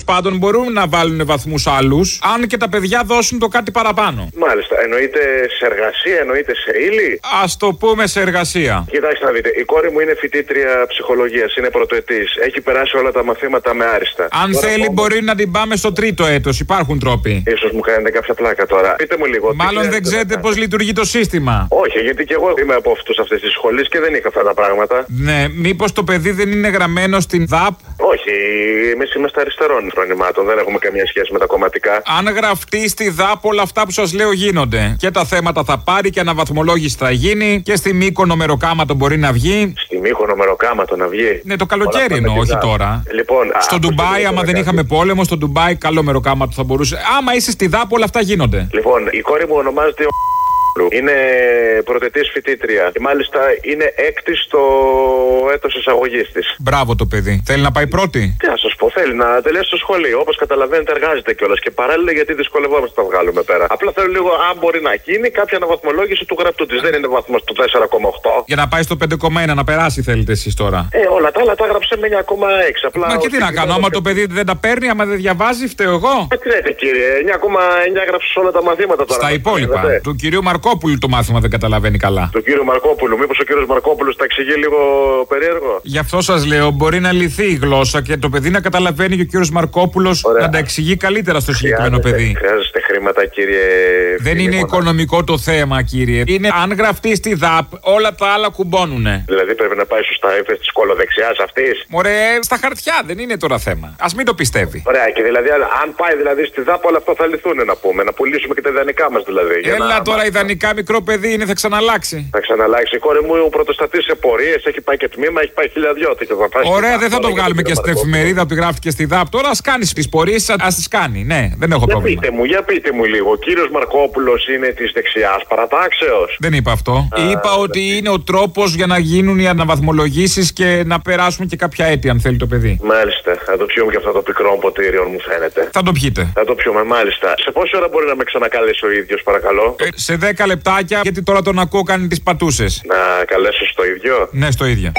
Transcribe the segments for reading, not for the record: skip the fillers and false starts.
πάντων μπορούν να βάλουν βαθμούς άλλους, αν και τα παιδιά δώσουν το κάτι παραπάνω. Μάλιστα. Εννοείται σε εργασία, εννοείται σε ύλη. Ας το πούμε σε εργασία. Κοιτάξτε να δείτε, η κόρη μου είναι φοιτήτρια ψυχολογίας, είναι πρωτοετής. Έχει περάσει όλα τα μαθήματα με άριστα. Αν τώρα θέλει, μπορεί να την πάμε στο τρίτο έτος. Υπάρχουν τρόποι. Ίσως μου κάνετε κάποια πλάκα τώρα. Πείτε μου λίγο. Μάλλον δεν ξέρετε πώς λειτουργεί το σύστημα. Όχι, γιατί και εγώ είμαι από αυτούς αυτές τις σχολές και δεν είχα αυτά τα πράγματα. Ναι, μήπως το παιδί δεν είναι γραμμένο στην ΔΑΠ. Όχι, εμείς είμαστε αριστερών φρονημάτων, δεν έχουμε καμία σχέση με τα κομματικά. Αν γραφτεί στη ΔΑΠ, όλα αυτά που σας λέω γίνονται. Και τα θέματα θα πάρει και αναβαθμολόγηση θα γίνει και στη Μύκονο μεροκάματο μπορεί να βγει. Στη Μύκονο μεροκάματο να βγει. Ναι, το καλοκαίρι εννοώ, όχι τώρα. Λοιπόν, στο Ντουμπάι, άμα δεν είχαμε πόλεμο, στο Ντουμπάι καλό μεροκάματο θα μπορούσε. Άμα είσαι στη ΔΑΠ, όλα αυτά γίνονται. Λοιπόν, η κόρη μου ονομάζεται είναι πρωτετής φοιτήτρια και μάλιστα είναι έκτη στο έτος εισαγωγής της. Μπράβο το παιδί. Θέλει να πάει πρώτη. Τι να σας πω, θέλει να τελειώσει το σχολείο. Όπως καταλαβαίνετε, εργάζεται κιόλας και παράλληλα γιατί δυσκολευόμαστε να τα βγάλουμε πέρα. Απλά θέλω λίγο, αν μπορεί να γίνει, κάποια αναβαθμολόγηση του γραπτού της. Δεν είναι βαθμός του 4,8. Για να πάει στο 5,1 να περάσει, θέλετε εσείς τώρα. Όλα τα άλλα τα έγραψε με 9,6. Απλά. Μα και τι να κάνω, άμα το παιδί δεν τα παίρνει, άμα δεν διαβάζει, φταίω εγώ. Τι λέτε, κύριε, 9,9 έγραψε όλα τα μαθήματα τώρα. Στα υπόλοιπα. Του κυρίου Μαρκόπουλου το μάθημα δεν καταλαβαίνει καλά. Του κύριου Μαρκόπουλου, μήπως ο κύριος Μαρκόπουλος τα εξηγεί λίγο περίεργο. Γι' αυτό σας λέω, μπορεί να λυθεί η γλώσσα και το παιδί να καταλαβαίνει και ο κύριος Μαρκόπουλος να τα εξηγεί καλύτερα στο συγκεκριμένο παιδί. Χρειάζεστε χρήματα, κύριε. Δεν είναι οικονομικό το θέμα, κύριε. Είναι αν γραφτεί στη ΔΑΠ, όλα τα άλλα κουμπώνουνε. Δηλαδή πρέπει να πάει σωστά ύφες της κολοδεξιάς αυτής. Μωρέ, στα χαρτιά δεν είναι τώρα θέμα. Ας μην το πιστεύει. Ωραία, και δηλαδή αν πάει δηλαδή στη ΔΑΠ, όλα αυτά θα λυθούν να πούμε. Να πουλήσουμε και τα ιδανικά μας δηλαδή. Έλα τώρα, ιδανικά μικρό παιδί είναι, θα ξαναλλάξει. Θα ξαναλλάξει. Η κόρη μου πρωτοστατεί σε πορείες, έχει πάει και τμήμα, έχει πάει 1002. Ωραία, δεν θα το βγάλουμε και στην εφημερίδα που γράφτηκε στη ΔΑΠ. Τώρα ας κάνει τις πορείες, ας τις κάνει. Ναι, δεν έχω πρόβλημα. Για πείτε μου λίγο, ο κύριος Μαρκόπουλος είναι της δεξιάς παρατάξεως. Δεν είπα αυτό. Είπα ότι είναι ο τρόπος για να γίνουν οι αναβαθμολογήσεις και να περάσουμε και κάποια έτη, αν θέλει το παιδί. Μάλιστα. Θα το πιούμε και αυτό το πικρό ποτήριο, μου φαίνεται. Θα το πιείτε. Θα το πιούμε, μάλιστα. Σε πόση ώρα μπορεί να με ξανακαλέσει ο ίδιος, παρακαλώ? Σε 10 λεπτάκια, γιατί τώρα τον ακούω κάνει τις πατούσες. Να καλέσω στο ίδιο. Ναι, στο ίδιο.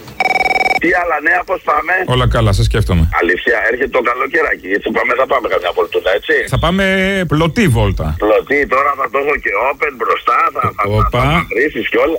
Τι άλλα νέα, πώς πάμε? Όλα καλά, σε σκέφτομαι. Αλήθεια, έρχεται το καλοκαιράκι. Έτσι θα πάμε καμιά βολτούτα, έτσι. Θα πάμε πλωτή βόλτα. Πλωτή, τώρα θα το έχω και open μπροστά, θα βρίσκεις κιόλα.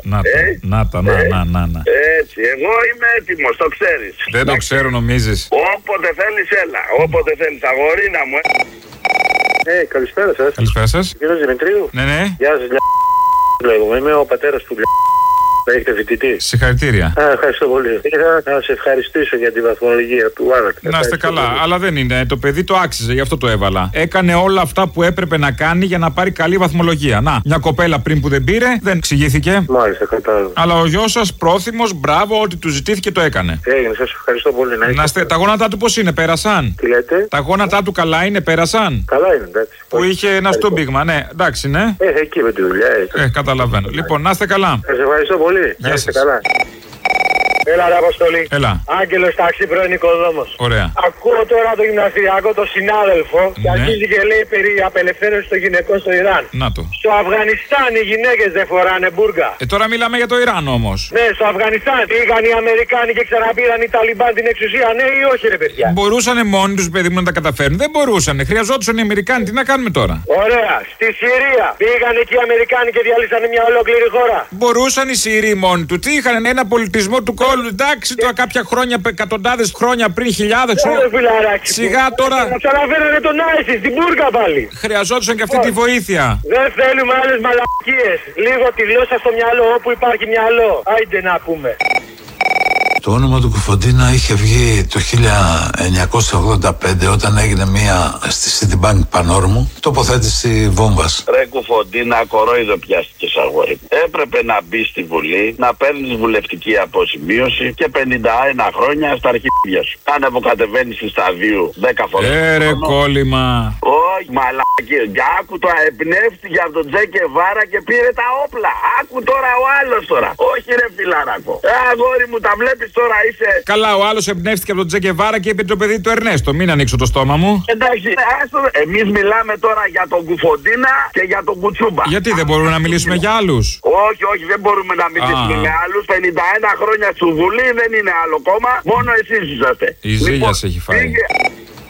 Να. Έτσι, εγώ είμαι έτοιμος, το ξέρεις. Δεν το ξέρω, νομίζεις. Όποτε θέλεις, έλα. Όποτε θέλεις, αγορίνα μου. Καλησπέρα σας. Καλησπέρα σας. Κύριος Δημητρίου. Ναι. Γεια σας, λέγομαι. Είμαι ο πατέρας του Έχετε φοιτητή. Συγχαρητήρια. Ευχαριστώ πολύ. Ήθελα να σε ευχαριστήσω για τη βαθμολογία του Άρακ. Να είστε καλά, πολύ. Αλλά δεν είναι. Το παιδί το άξιζε, γι' αυτό το έβαλα. Έκανε όλα αυτά που έπρεπε να κάνει για να πάρει καλή βαθμολογία. Να, μια κοπέλα πριν που δεν πήρε, δεν εξηγήθηκε. Μάλιστα, κατάλαβα. Αλλά ο γιος σας πρόθυμος, μπράβο, ό,τι του ζητήθηκε το έκανε. Έγινε, σας ευχαριστώ πολύ. Να είστε, τα γόνατά του πώς είναι, πέρασαν? Τι λέτε? Τα γόνατά του καλά είναι, πέρασαν? Καλά είναι, εντάξει. Που είχε ένα στούμπιγμα, ναι, εντάξει, ναι. Εκεί με τη δουλειά. Καταλαβαίνω. Λοιπόν, να είστε καλά. Σας ευχαριστώ πολύ. Γεια σας. Καλά. Έλα, ρε Αποστολή. Έλα. Άγγελος ταξί, πρώην οικοδόμος. Ωραία. Ακούω τώρα το γυμναστηριακό, το συνάδελφο, και αρχίζει και λέει περί απελευθέρωση των γυναικών στο Ιράν. Να το. Στο Αφγανιστάν οι γυναίκες δεν φοράνε μπουργκα. Τώρα μιλάμε για το Ιράν όμως. Ναι, στο Αφγανιστάν πήγαν οι Αμερικάνοι και ξαναπήραν οι Ταλιμπάν την εξουσία, ναι ή όχι, ρε παιδιά? Μπορούσαν μόνοι τους, παιδί μου, να τα καταφέρουν. Δεν μπορούσαν. Χρειαζόντουσαν οι Αμερικάνοι. Τι να κάνουμε τώρα? Ωραία. Στη Συρία πήγαν εκεί οι Αμερικάνοι και διαλύσανε μια ολόκληρη χώρα. Μπορούσαν οι Σύριοι μόνοι του. Τι είχαν, ένα πολιτισμό του κόλου. Εντάξει, τώρα κάποια χρόνια, εκατοντάδες χρόνια πριν, χιλιάδες χρόνια. Σιγά τώρα. Ξαναφέρανε τον Άισι στην μπουρκα πάλι. Χρειαζόντουσαν και αυτή τη βοήθεια. Δεν θέλουμε άλλες μαλακίες. Λίγο τη γλώσσα στο μυαλό, όπου υπάρχει μυαλό. Άιντε να πούμε. Το όνομα του Κουφοντίνα είχε βγει το 1985 όταν έγινε μία στη Citibank Πανόρμου τοποθέτηση βόμβας. Ρε Κουφοντίνα, κορόιδο πιάστηκες, αγόρι. Έπρεπε να μπει στη Βουλή, να παίρνεις βουλευτική αποσημείωση και 51 χρόνια στα αρχίδια σου. Αν αποκατεβαίνεις στη σταδίου 10 φορές. Ρε κόλλημα. Όχι, μαλάκι. Άκου το εμπνεύστηκε για τον Τζε Γκεβάρα και πήρε τα όπλα. Άκου τώρα ο άλλος τώρα. Όχι, ρε φιλαράκο. Αγόρι μου, τα βλέπεις τώρα, είσαι. Καλά, ο άλλος εμπνεύστηκε από τον Τζε Γκεβάρα και είπε το παιδί του Ερνέστο. Μην ανοίξω το στόμα μου. Εντάξει, εμείς μιλάμε τώρα για τον Κουφοντίνα και για τον Κουτσούμπα. Γιατί δεν μπορούμε να μιλήσουμε για άλλους? Όχι, όχι, δεν μπορούμε να μιλήσουμε με άλλους. 51 χρόνια στη Βουλή δεν είναι άλλο κόμμα. Μόνο εσείς είσαστε. Η ζήλια σε έχει φάει.